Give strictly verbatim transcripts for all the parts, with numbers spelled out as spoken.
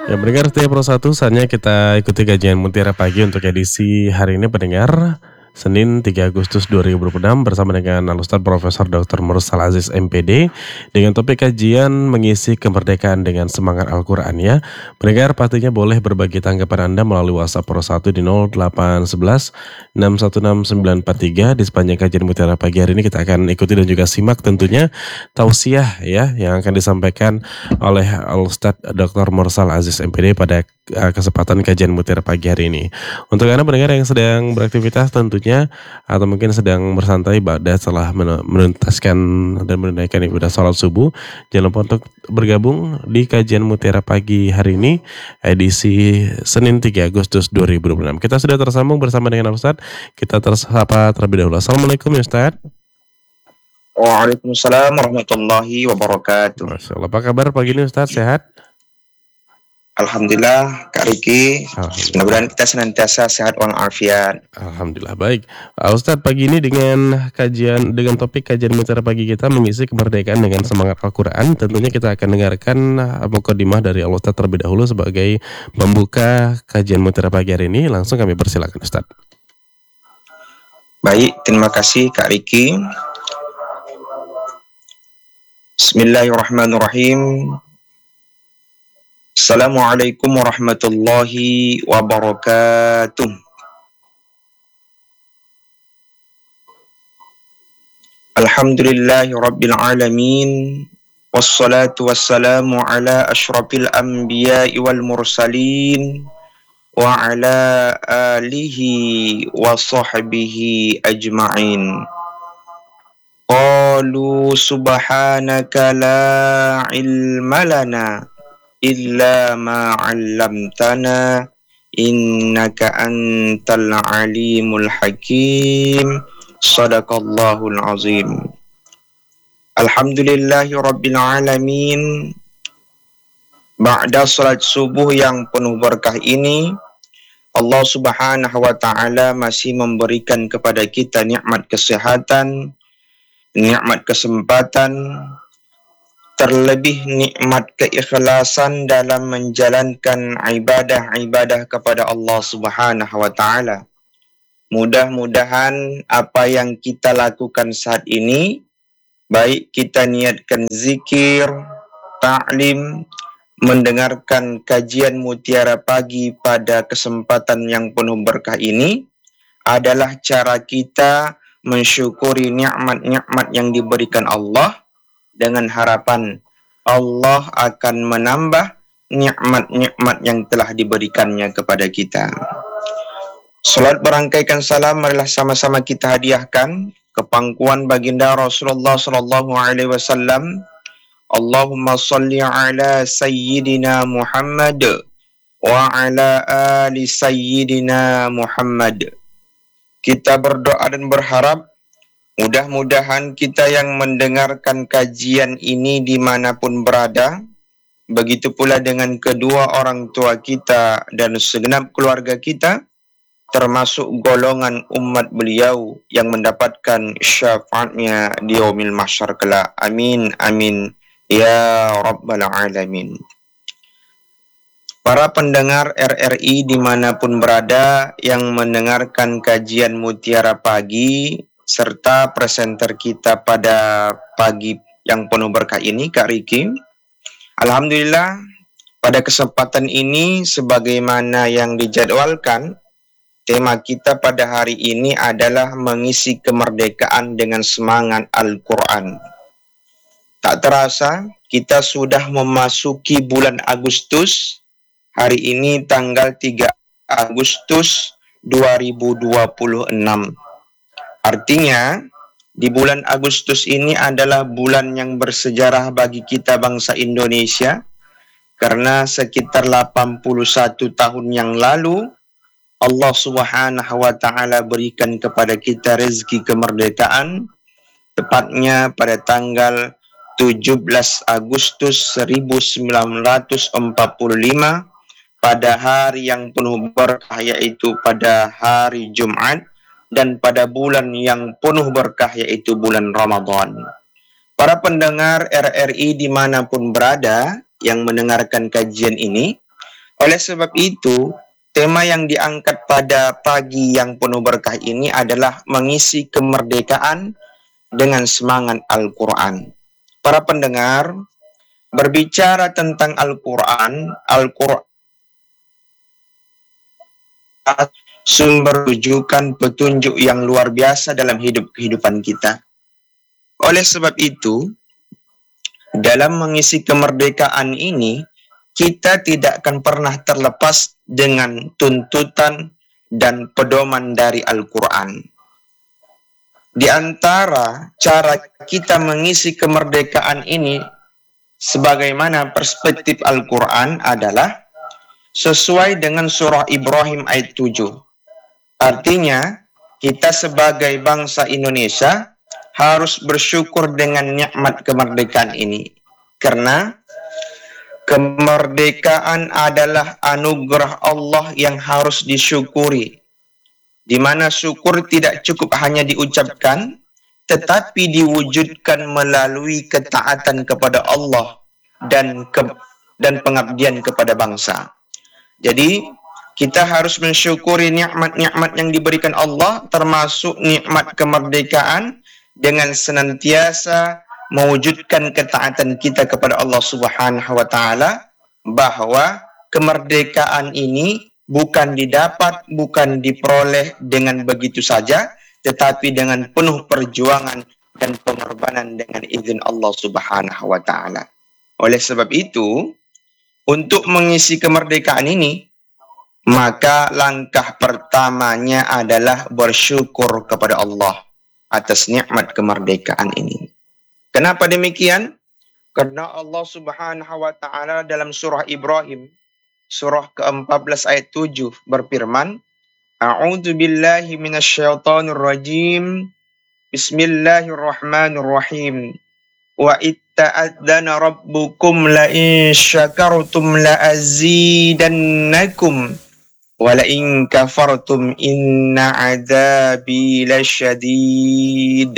Ya pendengar setiap satu saatnya kita ikuti kajian Mutiara Pagi untuk edisi hari ini pendengar Senin tiga Agustus dua ribu dua puluh enam bersama dengan Al-Ustaz Profesor doktor Mursal Aziz M P D dengan topik kajian mengisi kemerdekaan dengan semangat Al-Quran ya. Pendengar pastinya boleh berbagi tanggapan Anda melalui WhatsApp Pro satu di nol delapan satu satu enam satu enam sembilan empat tiga. Di sepanjang kajian Mutiara Pagi hari ini kita akan ikuti dan juga simak tentunya tausiah ya yang akan disampaikan oleh Al-Ustaz doktor Mursal Aziz M P D pada uh, kesempatan kajian Mutiara Pagi hari ini. Untuk Anda pendengar yang sedang beraktivitas tentunya atau mungkin sedang bersantai pada setelah menuntaskan dan menunaikan ibadah salat subuh, jangan lupa untuk bergabung di kajian Mutiara Pagi hari ini edisi Senin tiga Agustus dua ribu dua puluh enam. Kita sudah tersambung bersama dengan Ustaz. Kita tersapa terlebih dahulu. Assalamualaikum ya Ustaz. Waalaikumsalam warahmatullahi wabarakatuh. Masya Allah. Apa kabar pagi ini Ustaz? Sehat? Alhamdulillah Kak Riki, mudah-mudahan kita senantiasa sehat walafiat. Alhamdulillah baik. Ustadz pagi ini dengan kajian dengan topik kajian Mutiara Pagi kita mengisi kemerdekaan dengan semangat Al-Quran. Tentunya kita akan dengarkan mukadimah dari Al-Ustadz terlebih dahulu sebagai pembuka kajian Mutiara Pagi hari ini. Langsung kami persilakan Ustadz. Baik, terima kasih Kak Riki. Bismillahirrahmanirrahim. Assalamualaikum warahmatullahi wabarakatuh. Alhamdulillahi rabbil alamin. Wassalatu wassalamu ala ashrafil anbiya'i wal mursalin wa ala alihi wa sahbihi ajma'in. Qalu subhanaka la ilma lana illa ma 'allamtana innaka antal alimul hakim. Shadaqallahul azim. Alhamdulillahi rabbil alamin. Ba'da salat subuh yang penuh berkah ini, Allah Subhanahu wa taala masih memberikan kepada kita nikmat kesehatan, nikmat kesempatan, terlebih nikmat keikhlasan dalam menjalankan ibadah-ibadah kepada Allah Subhanahu wa taala. Mudah-mudahan apa yang kita lakukan saat ini, baik kita niatkan zikir, ta'lim, mendengarkan kajian Mutiara Pagi pada kesempatan yang penuh berkah ini, adalah cara kita mensyukuri nikmat-nikmat yang diberikan Allah, dengan harapan Allah akan menambah nikmat-nikmat yang telah diberikannya kepada kita. Salat berangkaikan salam marilah sama-sama kita hadiahkan ke pangkuan baginda Rasulullah sallallahu alaihi wasallam. Allahumma salli ala sayyidina Muhammad wa ala ali sayyidina Muhammad. Kita berdoa dan berharap mudah-mudahan kita yang mendengarkan kajian ini dimanapun berada, begitu pula dengan kedua orang tua kita dan segenap keluarga kita, termasuk golongan umat beliau yang mendapatkan syafaatnya di yaumil mahsyar kelak. Amin, amin, ya rabbal alamin. Para pendengar R R I dimanapun berada yang mendengarkan kajian Mutiara Pagi, serta presenter kita pada pagi yang penuh berkah ini, Kak Riki. Alhamdulillah, pada kesempatan ini sebagaimana yang dijadwalkan, tema kita pada hari ini adalah mengisi kemerdekaan dengan semangat Al-Quran. Tak terasa, kita sudah memasuki bulan Agustus. Hari ini tanggal tiga Agustus dua ribu dua puluh enam. Artinya, di bulan Agustus ini adalah bulan yang bersejarah bagi kita bangsa Indonesia, karena sekitar delapan puluh satu tahun yang lalu, Allah Subhanahu wa taala berikan kepada kita rezeki kemerdekaan, tepatnya pada tanggal tujuh belas Agustus seribu sembilan ratus empat puluh lima, pada hari yang penuh berkah, yaitu pada hari Jumat, dan pada bulan yang penuh berkah, yaitu bulan Ramadan. Para pendengar R R I dimanapun berada yang mendengarkan kajian ini, Oleh sebab itu, tema yang diangkat pada pagi yang penuh berkah ini adalah mengisi kemerdekaan dengan semangat Al-Quran. Para pendengar, berbicara tentang Al-Quran, Al-Quran sumber rujukan petunjuk yang luar biasa dalam hidup kehidupan kita. Oleh sebab itu, dalam mengisi kemerdekaan ini, kita tidak akan pernah terlepas dengan tuntutan dan pedoman dari Al-Quran. Di antara cara kita mengisi kemerdekaan ini, sebagaimana perspektif Al-Quran adalah sesuai dengan surah Ibrahim ayat tujuh. Artinya, kita sebagai bangsa Indonesia harus bersyukur dengan nikmat kemerdekaan ini. Karena kemerdekaan adalah anugerah Allah yang harus disyukuri. Di mana syukur tidak cukup hanya diucapkan, tetapi diwujudkan melalui ketaatan kepada Allah dan ke, dan pengabdian kepada bangsa. Jadi, kita harus mensyukuri nikmat-nikmat yang diberikan Allah, termasuk nikmat kemerdekaan, dengan senantiasa mewujudkan ketaatan kita kepada Allah Subhanahu wa taala, bahwa kemerdekaan ini bukan didapat, bukan diperoleh dengan begitu saja, tetapi dengan penuh perjuangan dan pengorbanan dengan izin Allah Subhanahu wa taala. Oleh sebab itu, untuk mengisi kemerdekaan ini, maka langkah pertamanya adalah bersyukur kepada Allah atas nikmat kemerdekaan ini. Kenapa demikian? Karena Allah Subhanahu wa taala dalam surah Ibrahim, surah ke empat belas ayat tujuh berfirman, A'udzu billahi minasyaitonir rajim. Bismillahirrahmanirrahim. Wa itta'adzana rabbukum la in syakartum la azidannakum wa la in kafartum inna 'adzabi lasyadid.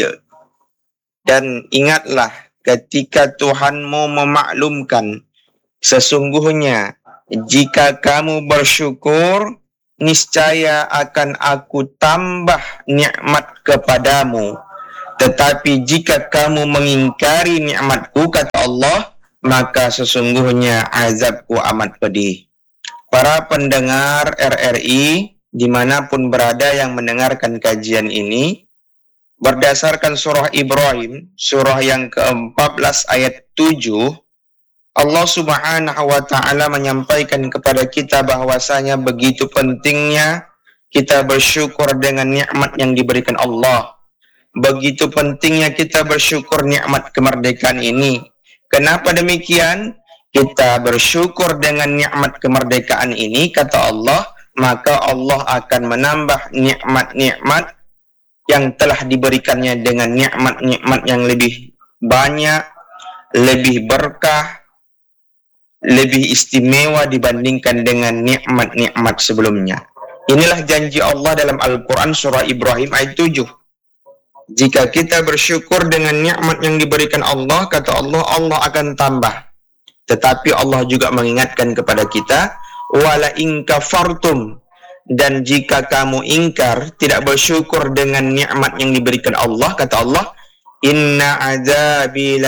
Dan ingatlah ketika Tuhanmu memaklumkan, sesungguhnya jika kamu bersyukur, niscaya akan aku tambah nikmat kepadamu. Tetapi jika kamu mengingkari nikmatku, kata Allah, maka sesungguhnya azabku amat pedih. Para pendengar R R I, dimanapun berada yang mendengarkan kajian ini, berdasarkan surah Ibrahim, surah yang ke empat belas ayat tujuh, Allah Subhanahu wa taala menyampaikan kepada kita bahwasanya begitu pentingnya kita bersyukur dengan nikmat yang diberikan Allah. Begitu pentingnya kita bersyukur nikmat kemerdekaan ini. Kenapa demikian? Kita bersyukur dengan nikmat kemerdekaan ini, kata Allah, maka Allah akan menambah nikmat-nikmat yang telah diberikannya dengan nikmat-nikmat yang lebih banyak, lebih berkah, lebih istimewa dibandingkan dengan nikmat-nikmat sebelumnya. Inilah janji Allah dalam Al-Quran surah Ibrahim ayat tujuh. Jika kita bersyukur dengan nikmat yang diberikan Allah, kata Allah, Allah akan tambah. Tetapi Allah juga mengingatkan kepada kita, wala in kafartum, dan jika kamu ingkar, tidak bersyukur dengan nikmat yang diberikan Allah, kata Allah, inna azabi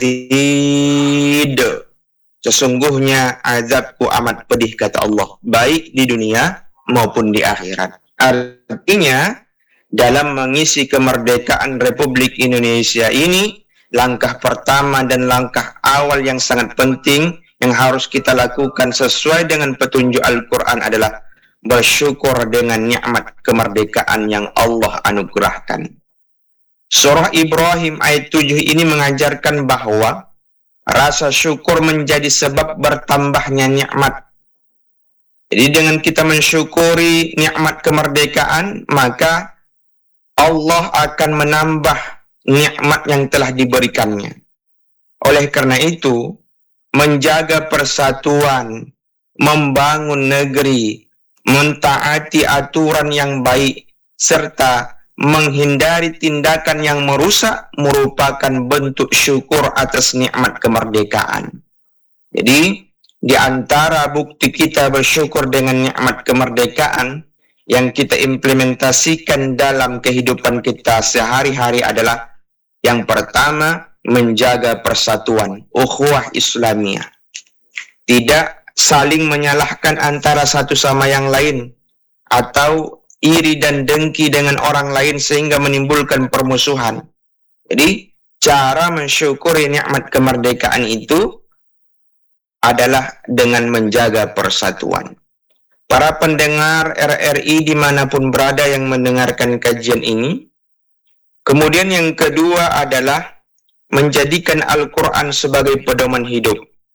lasyadid. Sesungguhnya azabku amat pedih, kata Allah, baik di dunia maupun di akhirat. Artinya, dalam mengisi kemerdekaan Republik Indonesia ini, langkah pertama dan langkah awal yang sangat penting yang harus kita lakukan sesuai dengan petunjuk Al-Quran adalah bersyukur dengan nikmat kemerdekaan yang Allah anugerahkan. Surah Ibrahim ayat tujuh ini mengajarkan bahwa rasa syukur menjadi sebab bertambahnya nikmat. Jadi dengan kita mensyukuri nikmat kemerdekaan, maka Allah akan menambah nikmat yang telah diberikannya. Oleh karena itu, menjaga persatuan, membangun negeri, mentaati aturan yang baik, serta menghindari tindakan yang merusak merupakan bentuk syukur atas nikmat kemerdekaan. Jadi, Di antara bukti kita bersyukur dengan nikmat kemerdekaan yang kita implementasikan dalam kehidupan kita sehari-hari adalah yang pertama, menjaga persatuan, ukhuwah Islamiyah. Tidak saling menyalahkan antara satu sama yang lain atau iri dan dengki dengan orang lain sehingga menimbulkan permusuhan. Jadi, cara mensyukuri nikmat kemerdekaan itu adalah dengan menjaga persatuan. Para pendengar R R I dimanapun berada yang mendengarkan kajian ini. Kemudian yang kedua adalah menjadikan Al-Quran sebagai pedoman hidup.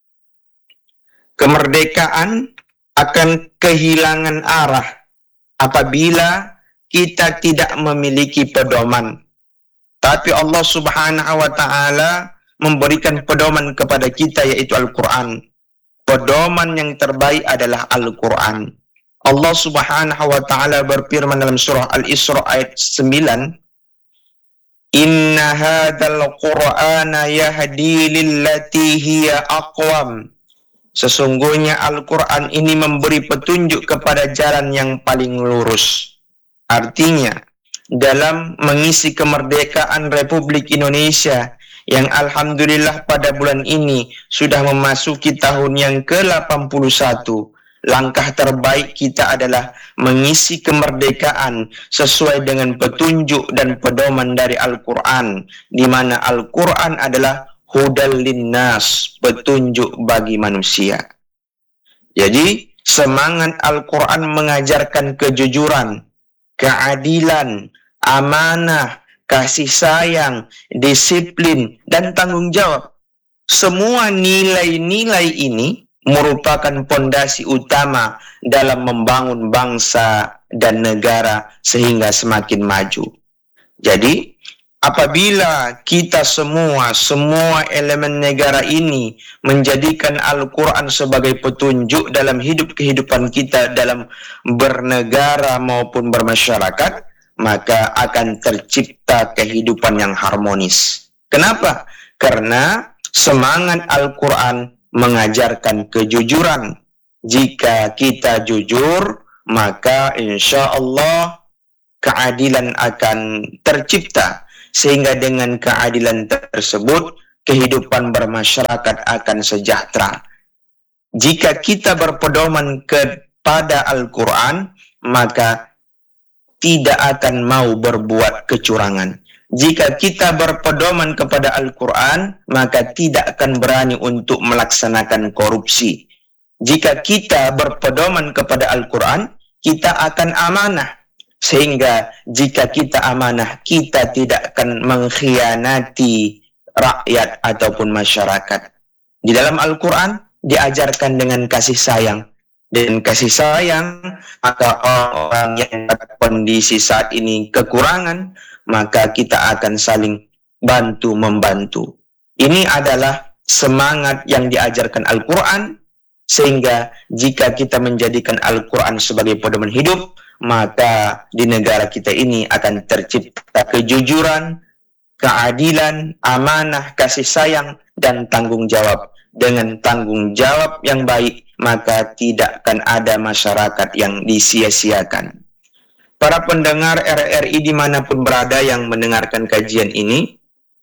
Kemerdekaan akan kehilangan arah apabila kita tidak memiliki pedoman. Tapi Allah Subhanahu wa Ta'ala memberikan pedoman kepada kita, yaitu Al-Quran. Pedoman yang terbaik adalah Al-Quran. Allah Subhanahu wa Ta'ala berfirman dalam surah Al-Isra ayat sembilan, Inna hadzal Qur'ana yahdi lillati hiya aqwam. Sesungguhnya Al-Quran ini memberi petunjuk kepada jalan yang paling lurus. Artinya, dalam mengisi kemerdekaan Republik Indonesia yang alhamdulillah pada bulan ini sudah memasuki tahun yang ke delapan puluh satu, langkah terbaik kita adalah mengisi kemerdekaan sesuai dengan petunjuk dan pedoman dari Al-Quran, di mana Al-Quran adalah hudal linnas, petunjuk bagi manusia. Jadi, semangat Al-Quran mengajarkan kejujuran, keadilan, amanah, kasih sayang, disiplin, dan tanggung jawab. Semua nilai-nilai ini merupakan pondasi utama dalam membangun bangsa dan negara sehingga semakin maju. Jadi, apabila kita semua, semua elemen negara ini menjadikan Al-Quran sebagai petunjuk dalam hidup kehidupan kita dalam bernegara maupun bermasyarakat, maka akan tercipta kehidupan yang harmonis. Kenapa? Karena semangat Al-Quran mengajarkan kejujuran. Jika kita jujur, maka insya Allah keadilan akan tercipta. Sehingga dengan keadilan tersebut, kehidupan bermasyarakat akan sejahtera. Jika kita berpedoman kepada Al-Quran, maka tidak akan mau berbuat kecurangan. Jika kita berpedoman kepada Al-Quran, maka tidak akan berani untuk melaksanakan korupsi. Jika kita berpedoman kepada Al-Quran, kita akan amanah. Sehingga jika kita amanah, kita tidak akan mengkhianati rakyat ataupun masyarakat. Di dalam Al-Quran diajarkan dengan kasih sayang. Dan kasih sayang, maka orang yang dapat kondisi saat ini kekurangan, maka kita akan saling bantu-membantu. Ini adalah semangat yang diajarkan Al-Quran, sehingga jika kita menjadikan Al-Quran sebagai pedoman hidup, maka di negara kita ini akan tercipta kejujuran, keadilan, amanah, kasih sayang, dan tanggung jawab. Dengan tanggung jawab yang baik, maka tidak akan ada masyarakat yang disia-siakan. Para pendengar R R I dimanapun berada yang mendengarkan kajian ini,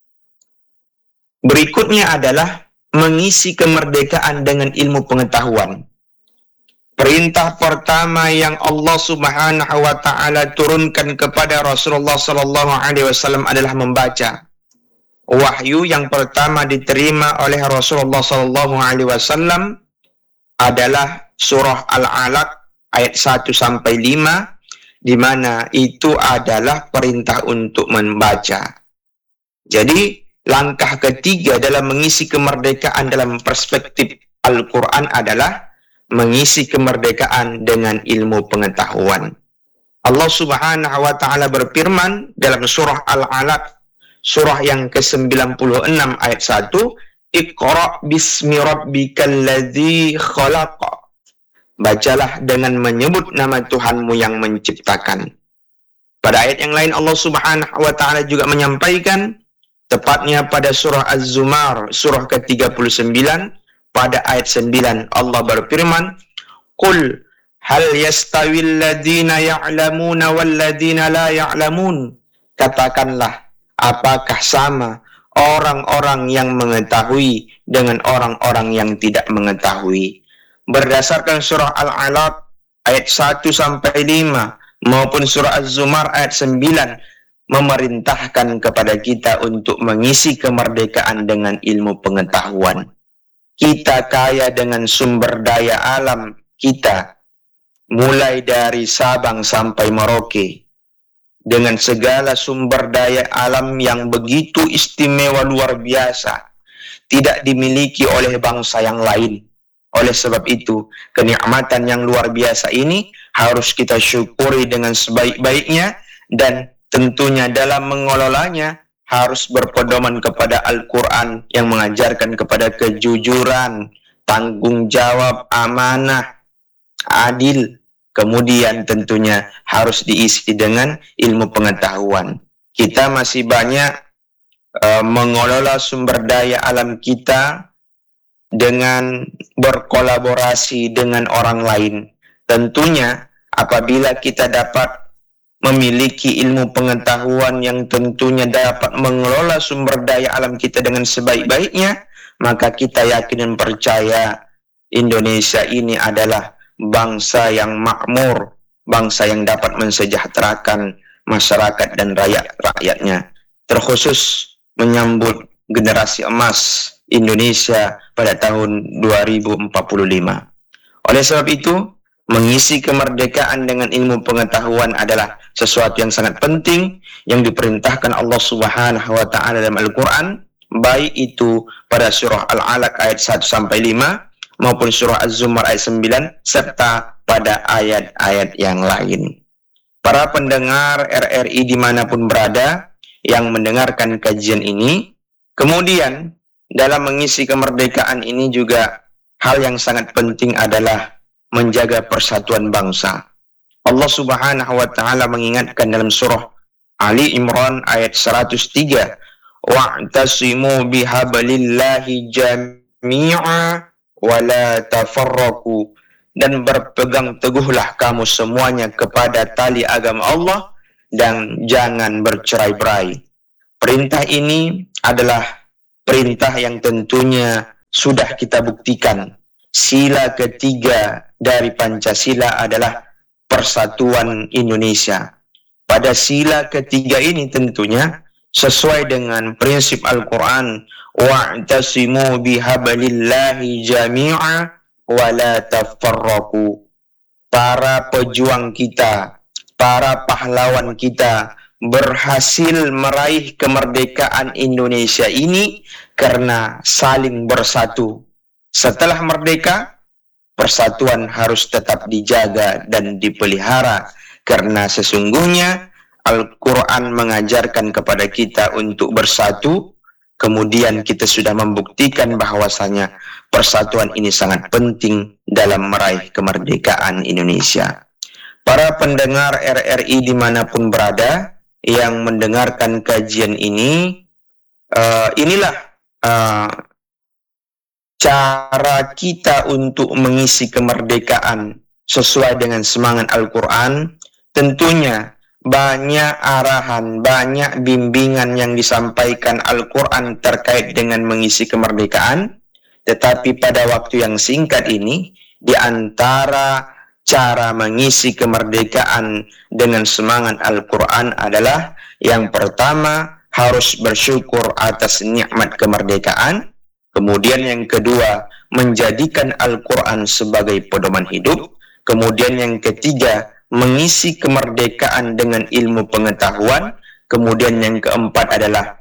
berikutnya adalah mengisi kemerdekaan dengan ilmu pengetahuan. Perintah pertama yang Allah Subhanahu wa Ta'ala turunkan kepada Rasulullah Sallallahu Alaihi Wasallam adalah membaca. Wahyu yang pertama diterima oleh Rasulullah Sallallahu Alaihi Wasallam adalah surah Al-Alaq ayat satu sampai lima, di mana itu adalah perintah untuk membaca. Jadi, langkah ketiga dalam mengisi kemerdekaan dalam perspektif Al-Quran adalah mengisi kemerdekaan dengan ilmu pengetahuan. Allah Subhanahu wa Ta'ala berfirman dalam surah Al-Alaq, surah yang ke sembilan puluh enam ayat satu, Iqra' bismi rabbikal ladzi khalaq. Bacalah dengan menyebut nama Tuhanmu yang menciptakan. Pada ayat yang lain Allah Subhanahu wa Ta'ala juga menyampaikan, tepatnya pada surah Az-Zumar, surah ke tiga puluh sembilan, pada ayat sembilan Allah berfirman, "Qul hal yastawil ladzina ya'lamuna wal ladzina la ya'lamun." Katakanlah, apakah sama orang-orang yang mengetahui dengan orang-orang yang tidak mengetahui? Berdasarkan surah Al-Alaq ayat satu sampai lima maupun surah Az-Zumar ayat sembilan memerintahkan kepada kita untuk mengisi kemerdekaan dengan ilmu pengetahuan. Kita kaya dengan sumber daya alam kita, mulai dari Sabang sampai Merauke, dengan segala sumber daya alam yang begitu istimewa luar biasa, tidak dimiliki oleh bangsa yang lain. Oleh sebab itu, kenikmatan yang luar biasa ini harus kita syukuri dengan sebaik-baiknya, dan tentunya dalam mengelolanya harus berpedoman kepada Al-Quran yang mengajarkan kepada kejujuran, tanggung jawab, amanah, adil. Kemudian tentunya harus diisi dengan ilmu pengetahuan. Kita masih banyak uh, mengelola sumber daya alam kita dengan berkolaborasi dengan orang lain. Tentunya apabila kita dapat memiliki ilmu pengetahuan yang tentunya dapat mengelola sumber daya alam kita dengan sebaik-baiknya, maka kita yakin dan percaya Indonesia ini adalah bangsa yang makmur, bangsa yang dapat mensejahterakan masyarakat dan rakyat-rakyatnya, terkhusus menyambut generasi emas Indonesia pada tahun dua ribu empat puluh lima. Oleh sebab itu, mengisi kemerdekaan dengan ilmu pengetahuan adalah sesuatu yang sangat penting yang diperintahkan Allah Subhanahu wa taala dalam Al-Qur'an, baik itu pada surah Al-Alaq ayat satu sampai lima maupun surah Az-Zumar ayat sembilan serta pada ayat-ayat yang lain. Para pendengar R R I dimanapun berada yang mendengarkan kajian ini, kemudian dalam mengisi kemerdekaan ini juga hal yang sangat penting adalah menjaga persatuan bangsa. Allah Subhanahu wa taala mengingatkan dalam surah Ali Imran ayat seratus tiga, "Wa'tasimu bihablillahi jami'a wa la tafarraqu." Dan berpegang teguhlah kamu semuanya kepada tali agama Allah dan jangan bercerai-berai. Perintah ini adalah perintah yang tentunya sudah kita buktikan. Sila ketiga dari Pancasila adalah persatuan Indonesia. Pada sila ketiga ini tentunya sesuai dengan prinsip Al-Quran, wa'tasimu bihablillahi jami'a wa la tafarraqu. Para pejuang kita, para pahlawan kita berhasil meraih kemerdekaan Indonesia ini karena saling bersatu. Setelah merdeka, persatuan harus tetap dijaga dan dipelihara, karena sesungguhnya Al-Quran mengajarkan kepada kita untuk bersatu. Kemudian kita sudah membuktikan bahwasanya persatuan ini sangat penting dalam meraih kemerdekaan Indonesia. Para pendengar R R I dimanapun berada yang mendengarkan kajian ini, uh, inilah uh, cara kita untuk mengisi kemerdekaan sesuai dengan semangat Al-Quran. Tentunya banyak arahan, banyak bimbingan yang disampaikan Al-Quran terkait dengan mengisi kemerdekaan. Tetapi pada waktu yang singkat ini, di antara cara mengisi kemerdekaan dengan semangat Al-Quran adalah yang pertama, harus bersyukur atas nikmat kemerdekaan. Kemudian yang kedua, menjadikan Al-Quran sebagai pedoman hidup. Kemudian yang ketiga, mengisi kemerdekaan dengan ilmu pengetahuan. Kemudian yang keempat adalah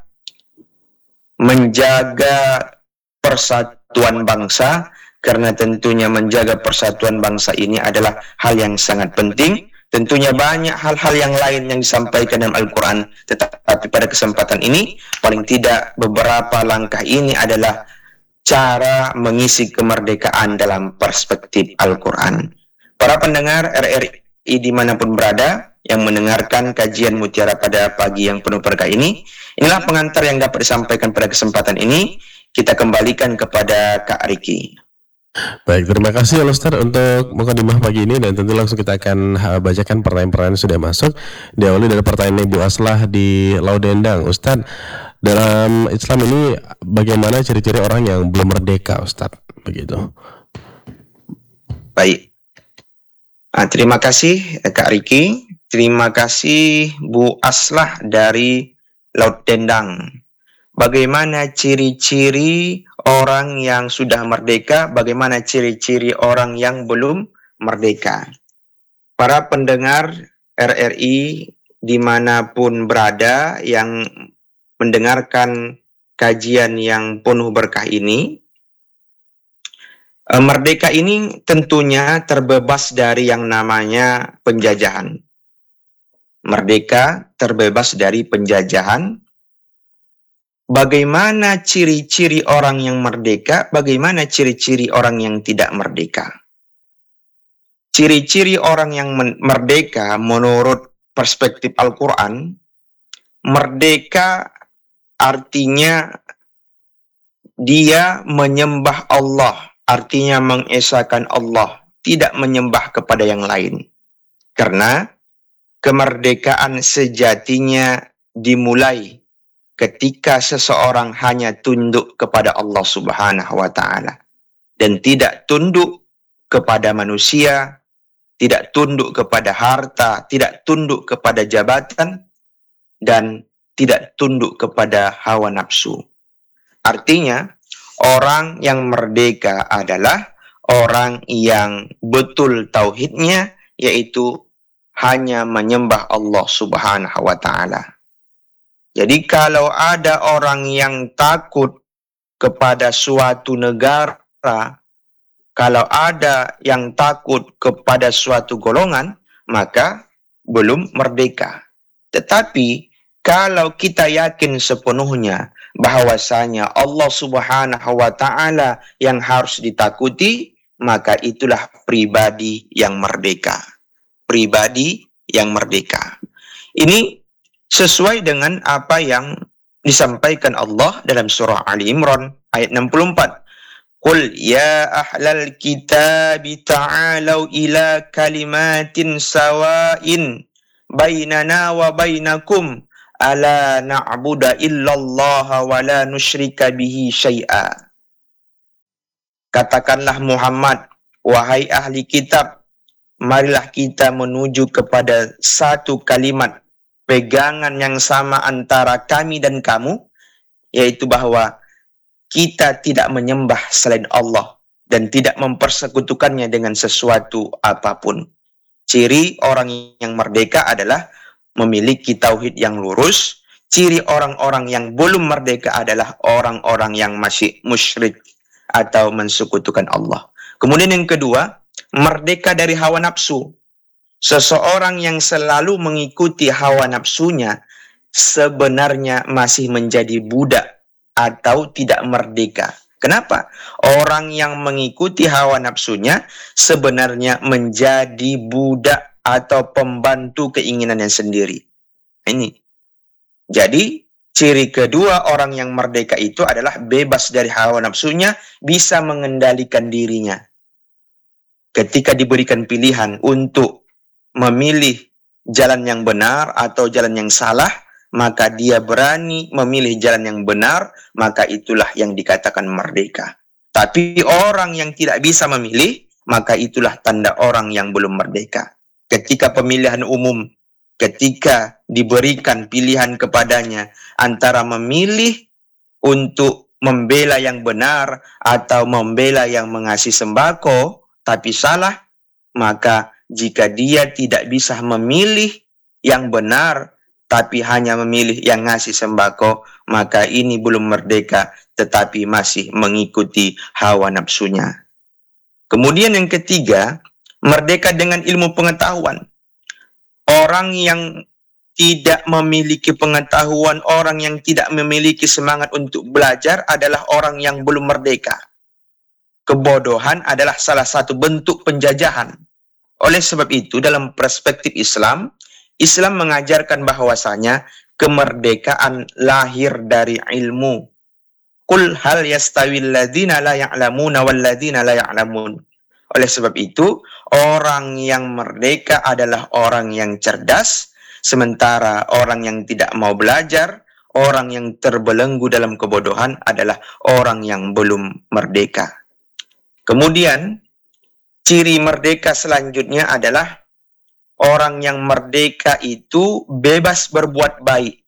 menjaga persatuan bangsa, karena tentunya menjaga persatuan bangsa ini adalah hal yang sangat penting. Tentunya banyak hal-hal yang lain yang disampaikan dalam Al-Quran, tetapi pada kesempatan ini paling tidak beberapa langkah ini adalah cara mengisi kemerdekaan dalam perspektif Al-Quran. Para pendengar R R I dimanapun berada yang mendengarkan kajian Mutiara pada pagi yang penuh berkah ini, inilah pengantar yang dapat disampaikan pada kesempatan ini. Kita kembalikan kepada Kak Riki. Baik, terima kasih ya Ustaz untuk mukadimah pagi ini dan tentu langsung kita akan uh, bacakan pertanyaan-pertanyaan yang sudah masuk. Diawali dari pertanyaan Ibu Aslah di Laudendang. Ustaz, dalam Islam ini bagaimana ciri-ciri orang yang belum merdeka, Ustaz? Begitu. Baik. Nah, terima kasih Kak Riki. Terima kasih Bu Aslah dari Laut Dendang. Bagaimana ciri-ciri orang yang sudah merdeka? Bagaimana ciri-ciri orang yang belum merdeka? Para pendengar R R I dimanapun berada yang mendengarkan kajian yang penuh berkah ini, merdeka ini tentunya terbebas dari yang namanya penjajahan. Merdeka terbebas dari penjajahan. Bagaimana ciri-ciri orang yang merdeka? Bagaimana ciri-ciri orang yang tidak merdeka? Ciri-ciri orang yang merdeka menurut perspektif Al-Quran, merdeka artinya dia menyembah Allah, artinya mengesahkan Allah, tidak menyembah kepada yang lain. Karena kemerdekaan sejatinya dimulai ketika seseorang hanya tunduk kepada Allah Subhanahu wa Ta'ala dan tidak tunduk kepada manusia, tidak tunduk kepada harta, tidak tunduk kepada jabatan, dan tidak tunduk kepada hawa nafsu. Artinya, orang yang merdeka adalah orang yang betul tauhidnya, yaitu hanya menyembah Allah Subhanahu wa Ta'ala. Jadi kalau ada orang yang takut kepada suatu negara, kalau ada yang takut kepada suatu golongan, maka belum merdeka. Tetapi kalau kita yakin sepenuhnya bahwasanya Allah Subhanahu wa Ta'ala yang harus ditakuti, maka itulah pribadi yang merdeka. Pribadi yang merdeka. Ini sesuai dengan apa yang disampaikan Allah dalam surah Ali Imran ayat enam puluh empat. Qul ya ahlal kitab ta'alau ila kalimatin sawa'in bainana wa bainakum ala na'budu illallah wa la nusyrika bihi syai'a. Katakanlah Muhammad, wahai ahli kitab, marilah kita menuju kepada satu kalimat pegangan yang sama antara kami dan kamu, yaitu bahwa kita tidak menyembah selain Allah dan tidak mempersekutukannya dengan sesuatu apapun. Ciri orang yang merdeka adalah memiliki tauhid yang lurus. Ciri orang-orang yang belum merdeka adalah orang-orang yang masih musyrik atau mensekutukan Allah. Kemudian yang kedua, merdeka dari hawa nafsu. Seseorang yang selalu mengikuti hawa nafsunya sebenarnya masih menjadi budak atau tidak merdeka. Kenapa? Orang yang mengikuti hawa nafsunya sebenarnya menjadi budak atau pembantu keinginannya sendiri. Ini. Jadi, ciri kedua orang yang merdeka itu adalah bebas dari hawa nafsunya, bisa mengendalikan dirinya. Ketika diberikan pilihan untuk memilih jalan yang benar atau jalan yang salah, maka dia berani memilih jalan yang benar, maka itulah yang dikatakan merdeka. Tapi orang yang tidak bisa memilih, maka itulah tanda orang yang belum merdeka. Ketika pemilihan umum, ketika diberikan pilihan kepadanya antara memilih untuk membela yang benar atau membela yang mengasih sembako, tapi salah, maka jika dia tidak bisa memilih yang benar, tapi hanya memilih yang ngasih sembako, maka ini belum merdeka, tetapi masih mengikuti hawa nafsunya. Kemudian yang ketiga, merdeka dengan ilmu pengetahuan. Orang yang tidak memiliki pengetahuan, orang yang tidak memiliki semangat untuk belajar adalah orang yang belum merdeka. Kebodohan adalah salah satu bentuk penjajahan. Oleh sebab itu, dalam perspektif Islam, Islam mengajarkan bahwasanya kemerdekaan lahir dari ilmu. Qul hal yastawil ladzina la ya'lamuna wal ladzina la ya'lamun. Oleh sebab itu, orang yang merdeka adalah orang yang cerdas, sementara orang yang tidak mau belajar, orang yang terbelenggu dalam kebodohan adalah orang yang belum merdeka. Kemudian, ciri merdeka selanjutnya adalah orang yang merdeka itu bebas berbuat baik.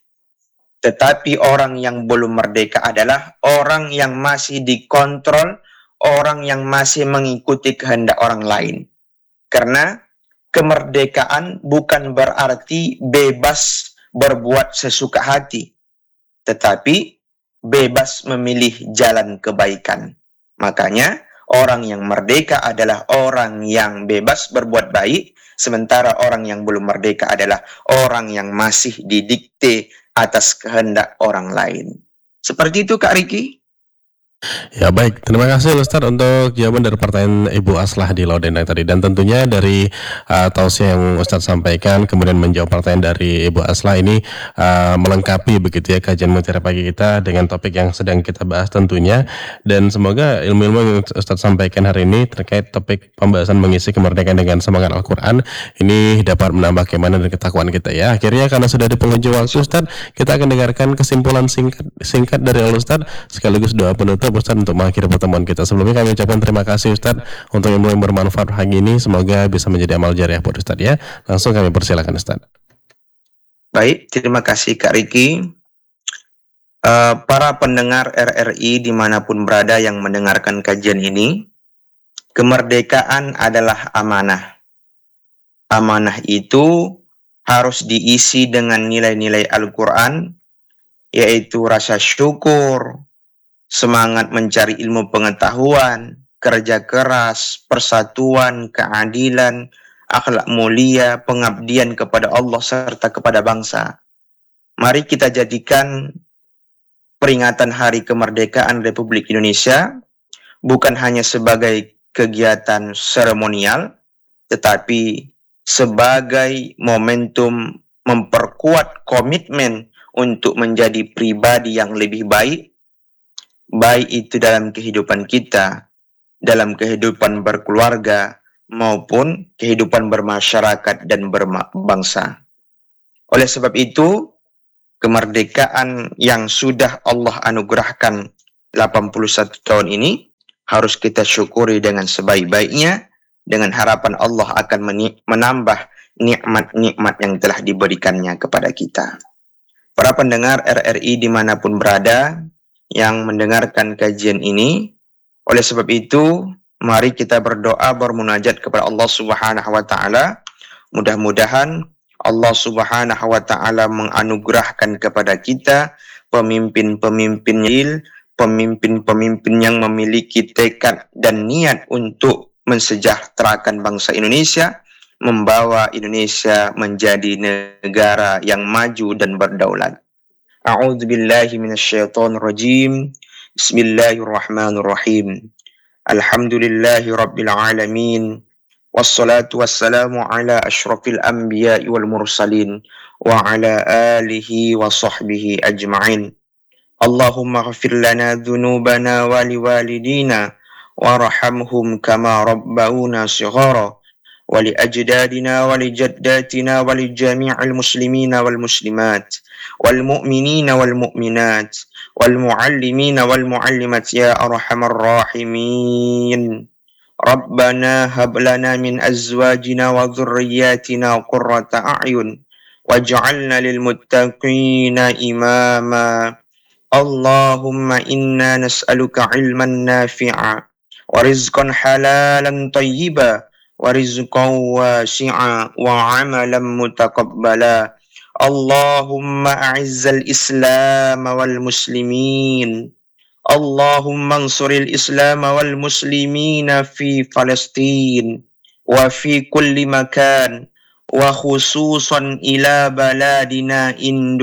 Tetapi orang yang belum merdeka adalah orang yang masih dikontrol, orang yang masih mengikuti kehendak orang lain. Karena kemerdekaan bukan berarti bebas berbuat sesuka hati, tetapi bebas memilih jalan kebaikan. Makanya orang yang merdeka adalah orang yang bebas berbuat baik, sementara orang yang belum merdeka adalah orang yang masih didikte atas kehendak orang lain. Seperti itu Kak Riki. Ya baik, terima kasih Ustadz untuk jawaban dari pertanyaan Ibu Aslah di Laudendang tadi. Dan tentunya dari uh, tausiah yang Ustadz sampaikan, kemudian menjawab pertanyaan dari Ibu Aslah ini uh, melengkapi begitu ya kajian Mutiara Pagi kita dengan topik yang sedang kita bahas tentunya. Dan semoga ilmu-ilmu yang Ustadz sampaikan hari ini terkait topik pembahasan mengisi kemerdekaan dengan semangat Al-Quran ini dapat menambah keimanan dan ketakwaan kita ya. Akhirnya karena sudah di penghujung waktu Ustadz, kita akan dengarkan kesimpulan singkat, singkat dari Al-Ustadz sekaligus doa penutup Ustadz untuk mengakhiri pertemuan kita. Sebelumnya kami ucapkan terima kasih Ustadz untuk ilmu yang bermanfaat hari ini. Semoga bisa menjadi amal jariah buat Ustadz ya. Langsung kami persilakan Ustadz. Baik, terima kasih Kak Riki. Uh, para pendengar R R I dimanapun berada yang mendengarkan kajian ini, kemerdekaan adalah amanah. Amanah itu harus diisi dengan nilai-nilai Al-Quran, yaitu rasa syukur, semangat mencari ilmu pengetahuan, kerja keras, persatuan, keadilan, akhlak mulia, pengabdian kepada Allah serta kepada bangsa. Mari kita jadikan peringatan Hari Kemerdekaan Republik Indonesia bukan hanya sebagai kegiatan seremonial, tetapi sebagai momentum memperkuat komitmen untuk menjadi pribadi yang lebih baik, baik itu dalam kehidupan kita, dalam kehidupan berkeluarga, maupun kehidupan bermasyarakat dan berbangsa. Oleh sebab itu, kemerdekaan yang sudah Allah anugerahkan delapan puluh satu tahun ini harus kita syukuri dengan sebaik-baiknya, dengan harapan Allah akan menambah nikmat-nikmat yang telah diberikannya kepada kita. Para pendengar R R I dimanapun berada yang mendengarkan kajian ini, oleh sebab itu mari kita berdoa bermunajat kepada Allah Subhanahu wa taala. Mudah-mudahan Allah Subhanahu wa taala menganugerahkan kepada kita pemimpin-pemimpin yang pemimpin-pemimpin yang memiliki tekad dan niat untuk mensejahterakan bangsa Indonesia, membawa Indonesia menjadi negara yang maju dan berdaulat. A'udzu billahi minasyaitonir rajim. Bismillahirrahmanirrahim. Alhamdulillahi rabbil alamin. Wassalatu wassalamu ala asyrafil anbiya'i wal mursalin wa ala alihi wa sahbihi ajma'in. Allahumma ghafir lana dhunubana wa liwalidina warhamhum kama rabbawna shighara wa li ajdadina wa li jaddatina wa li jami'il muslimina wal muslimat wal mu'minina wal mu'minat wal muallimina wal muallimat ya arhamar rahimin. Rabbana hab lana min azwajina wa dhurriyyatina qurrata a'yun waj'alna lil muttaqina imama. Allahumma inna nas'aluka ilman nafi'a wa rizqan halalan tayyiba wa rizqan wasi'a wa amalan mutaqabbala. Allahumma a'izzal islam wal muslimin. Allahumma ansuril islam wal muslimina fi Palestin wa fi kulli makan wa khususan ila baladina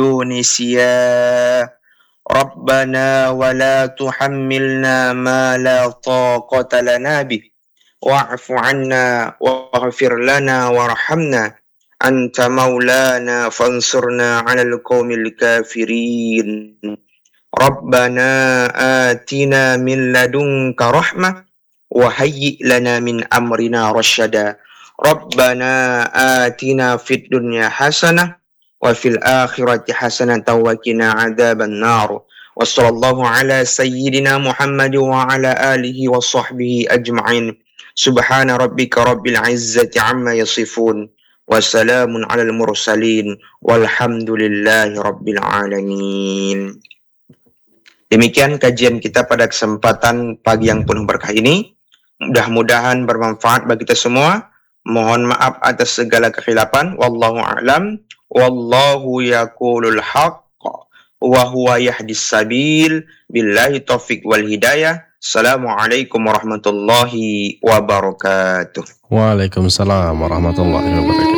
Indonesia. Rabbana wa la tuhammilna ma la taqata lana bih wa'fu anna waghfir lana warhamna anta maulana fansurna 'alal qaumil kafirin. Rabbana atina min ladunka rahmah wa hayyi' lana min amrina rasyada. Rabbana atina fid dunya hasanah wa fil akhirati hasanatan wa qina adzaban nar. Wa sallallahu ala sayyidina Muhammad wa ala alihi wa sahbihi ajma'in. Subhana rabbika rabbil izzati amma yasifun. Wassalamun alal mursalin walhamdulillahi rabbil alamin. Demikian kajian kita pada kesempatan pagi yang penuh berkah ini. Mudah-mudahan bermanfaat bagi kita semua. Mohon maaf atas segala kekhilafan. Wallahu a'lam. Wallahu yaqulul haqq wa huwa yahdis sabil. Billahi taufiq wal hidayah. Assalamualaikum warahmatullahi wabarakatuh. Waalaikumsalam warahmatullahi wabarakatuh.